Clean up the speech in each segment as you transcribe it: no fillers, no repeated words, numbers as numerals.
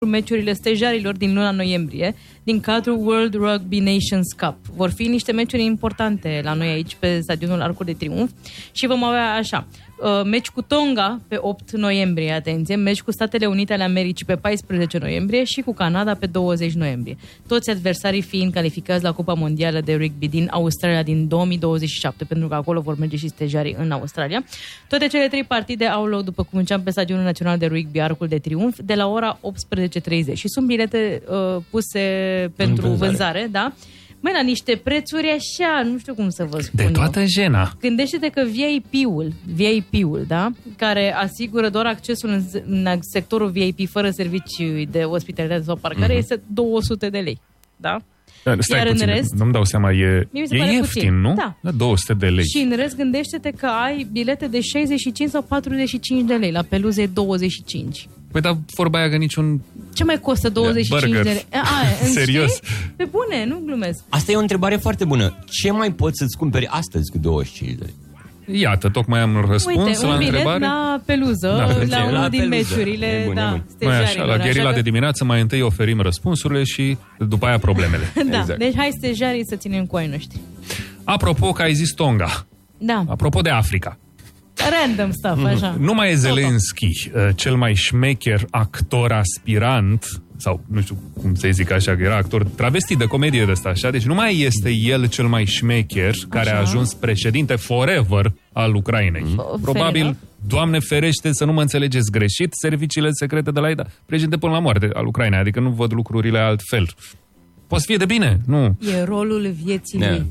meciurile stejarilor din luna noiembrie, din cadrul World Rugby Nations Cup. Vor fi niște meciuri importante la noi aici, pe stadionul Arcul de Triunf, și vom avea așa, meci cu Tonga pe 8 noiembrie, atenție, meci cu Statele Unite ale Americii pe 14 noiembrie și cu Canada pe 20 noiembrie. Toți adversarii fiind calificați la Cupa Mondială de Rugby din Australia din 2027, pentru că acolo vor merge și stejarii în Australia. Toate cele 3 partide au loc, după cum ziceam, pe Stadionul Național de Rugby Arcul de Triunf, de la ora 18:30. Și sunt bilete puse pentru vânzare, da? Măi, la niște prețuri așa, nu știu cum să vă spun. De toată jena. Gândește-te că VIP-ul, da? Care asigură doar accesul în sectorul VIP fără servicii de ospitalitate sau parcare, este 200 de lei, da? Stai iar puțin, în rest, nu-mi dau seama, e ieftin, puțin, nu? Da. La 200 de lei. Și în rest, gândește-te că ai bilete de 65 sau 45 de lei, la peluze 25. Păi, dar vorba aia că niciun... Ce mai costă 25 de lei? Serios? Pe bune, nu glumesc. Asta e o întrebare foarte bună. Ce mai poți să-ți cumperi astăzi cu 25 de lei? Iată, tocmai am răspuns. Uite, la un bilet întrebare. la peluză, la unul din meciurile, da, Noi așa, la gherila de dimineață mai întâi oferim răspunsurile și după aia problemele. Da, exact. Deci hai stejarii să ținem cu ai noștri. Apropo că ai zis Tonga. Da. Apropo de Africa. Random stuff, așa. Nu mai e Zelensky cel mai șmecher actor aspirant, sau nu știu cum să zic așa, că era actor travestit de comedie de ăsta, așa, deci nu mai este el cel mai șmecher care a ajuns președinte forever al Ucrainei. Probabil, Doamne ferește să nu mă înțelegeți greșit, serviciile secrete de la ETA, președinte până la moarte al Ucrainei, adică nu văd lucrurile altfel. Poate fi de bine, nu. E rolul vieții lui.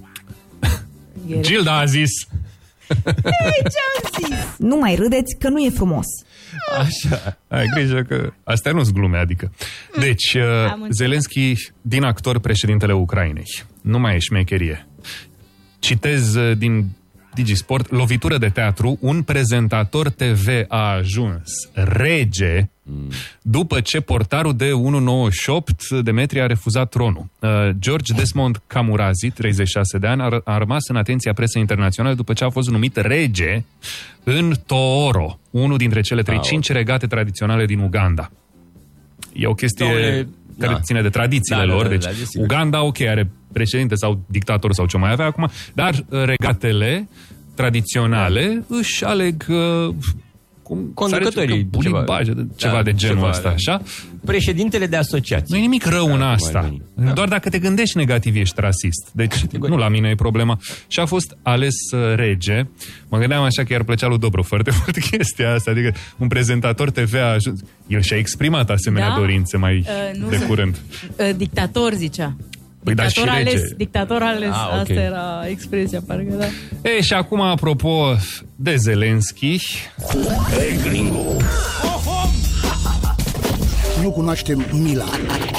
Gilda a zis. Ei, ce-am zis? Nu mai râdeți că nu e frumos. Așa. Ai grijă că astea nu-s glume, adică. Deci, Zelensky din actor președintele Ucrainei. Nu mai e șmecherie. Citez din Digisport, lovitură de teatru, un prezentator TV a ajuns rege după ce portarul de 1,98 de metri a refuzat tronul. George Desmond Camurazi, 36 de ani, a rămas în atenția presei internaționale după ce a fost numit rege în Tooro, unul dintre cele 5 regate tradiționale din Uganda. E o chestie care ține de tradițiile lor. Deci Uganda, ok, are președinte sau dictator sau ce mai avea acum, dar regatele tradiționale își aleg conducătorii, ceva de genul ăsta, așa? Președintele de asociație. Nu e nimic rău în asta. Doar dacă te gândești negativ ești rasist. Deci nu la mine e problema. Și a fost ales rege. Mă gândeam așa că i-ar plăcea lui Dobrov foarte mult chestia asta. Adică un prezentator TV a ajuns. El și-a exprimat asemenea dorințe mai de curând. Dictator, zicea. Păi Dictator ales, asta era expresia, parcă, da. Ei, și acum, apropo de Zelensky... Nu cunoaștem mila.